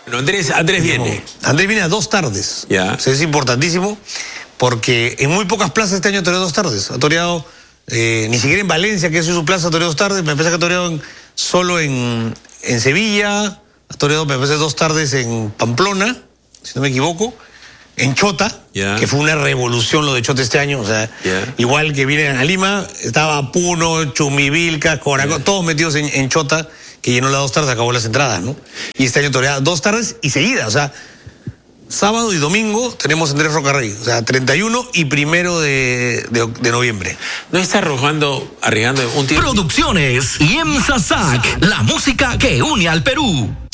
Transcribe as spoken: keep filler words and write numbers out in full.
Bueno, Andrés, Andrés viene. Andrés viene a dos tardes. Ya. O sea, es importantísimo porque en muy pocas plazas este año ha toreado dos tardes. Ha toreado, eh, ni siquiera en Valencia, que es su plaza, ha toreado dos tardes. Me parece que ha toreado en, solo en, en Sevilla. Ha toreado, me parece, dos tardes en Pamplona, si no me equivoco. En Chota, Yeah. que fue una revolución lo de Chota este año. O sea, Yeah. igual que vienen a Lima, estaba Puno, Chumivilca, Coracó, yeah. todos metidos en, en Chota, que llenó las dos tardes, acabó las entradas, ¿no? Y este año torea dos tardes y seguidas, o sea, sábado y domingo tenemos Andrés Rocarrey, o sea, treinta y uno y primero de, de, de noviembre. No está arrojando, arriesgando un tiempo. Producciones y M S A S A C, la música que une al Perú.